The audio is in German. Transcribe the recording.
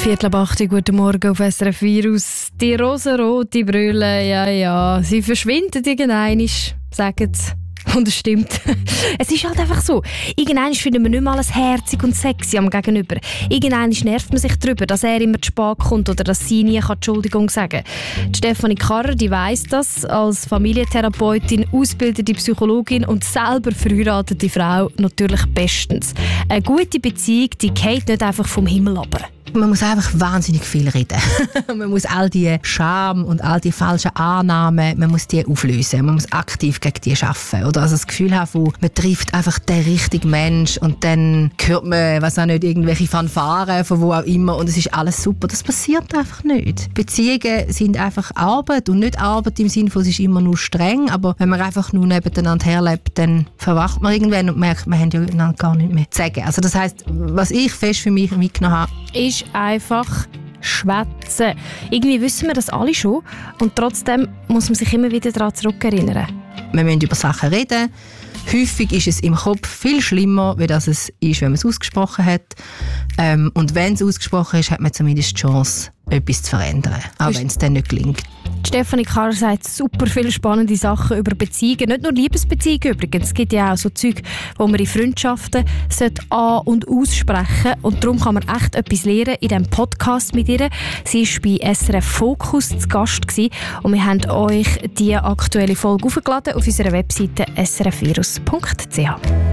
7:15, guten Morgen auf SRF Virus. Die rosarote Brille, ja, sie verschwindet irgendwann, sagen sie. Und es stimmt. Es ist halt einfach so. Irgendwann finden wir nicht mehr alles herzig und sexy am Gegenüber. Irgendwann nervt man sich darüber, dass er immer zu spät kommt oder dass sie nie Entschuldigung sagen kann. Stefanie Karrer, die weiss das, als Familientherapeutin, ausgebildete Psychologin und selber verheiratete Frau natürlich bestens. Eine gute Beziehung, die geht nicht einfach vom Himmel runter. Man muss einfach wahnsinnig viel reden. Man muss all die Scham und all die falschen Annahmen, man muss die auflösen. Man muss aktiv gegen die arbeiten. Oder also das Gefühl haben, man trifft einfach den richtigen Mensch und dann hört man, was auch nicht, irgendwelche Fanfaren von wo auch immer und es ist alles super. Das passiert einfach nicht. Beziehungen sind einfach Arbeit und nicht Arbeit im Sinne von, es ist immer nur streng, aber wenn man einfach nur nebeneinander herlebt, dann verwacht man irgendwann und merkt, wir haben ja gar nicht mehr zu sagen. Also das heisst, was ich fest für mich mitgenommen habe, ist einfach schwätzen. Irgendwie wissen wir das alle schon und trotzdem muss man sich immer wieder daran zurückerinnern. Wir müssen über Sachen reden. Häufig ist es im Kopf viel schlimmer, als es ist, wenn man es ausgesprochen hat. Und wenn es ausgesprochen ist, hat man zumindest die Chance, etwas zu verändern, auch wenn es dann nicht gelingt. Stefanie Karrer sagt super viele spannende Sachen über Beziehungen, nicht nur Liebesbeziehungen übrigens. Es gibt ja auch so Zeug, wo man in Freundschaften an- und aussprechen und darum kann man echt etwas lernen in diesem Podcast mit ihr. Sie war bei SRF Focus zu Gast gewesen, und wir haben euch die aktuelle Folge aufgeladen auf unserer Webseite srfvirus.ch.